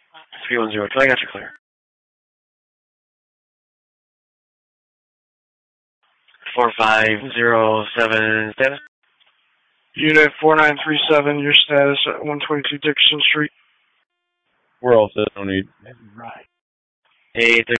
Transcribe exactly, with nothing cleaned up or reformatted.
three one zero two, I got you clear. four five zero seven status. Unit four nine three seven, your status at one twenty-two Dixon Street. We're all set, no need. Hey,